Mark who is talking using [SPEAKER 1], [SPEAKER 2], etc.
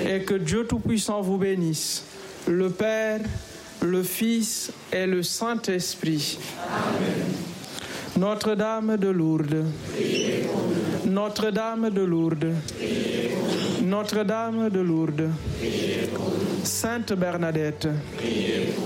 [SPEAKER 1] Et que Dieu Tout-Puissant vous bénisse, le Père, le Fils et le Saint-Esprit. Amen. Notre-Dame de Lourdes, Notre-Dame de Lourdes, Notre-Dame de Lourdes, Sainte Bernadette,